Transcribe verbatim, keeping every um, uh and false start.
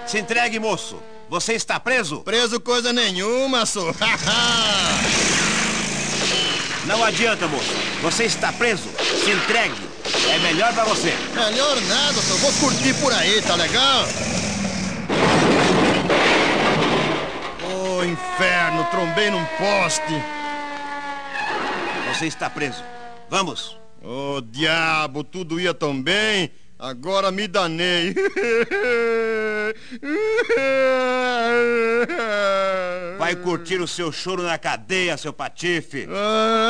Se entregue, moço. Você está preso? Preso coisa nenhuma, sou. Não adianta, moço. Você está preso. Se entregue. É melhor pra você. Melhor nada, só vou curtir por aí, tá legal? Ô, inferno, trombei num poste. Você está preso. Vamos. Ô, diabo, tudo ia tão bem. Agora me danei. Vai curtir o seu choro na cadeia, seu patife. Ah.